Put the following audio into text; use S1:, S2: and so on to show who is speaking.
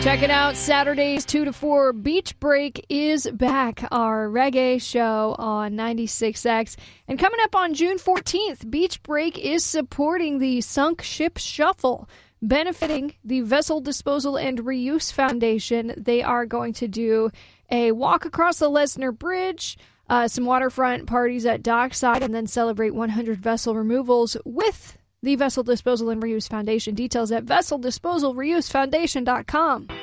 S1: Check it out, Saturdays 2 to 4. Beach Break is back, our reggae show on 96X. And coming up on June 14th, Beach Break is supporting the Sunk Ship Shuffle, benefiting the Vessel Disposal and Reuse Foundation. They are going to do a walk across the Lesnar Bridge, some waterfront parties at Dockside, and then celebrate 100 vessel removals with the Vessel Disposal and Reuse Foundation. Details at VesselDisposalReuseFoundation.com.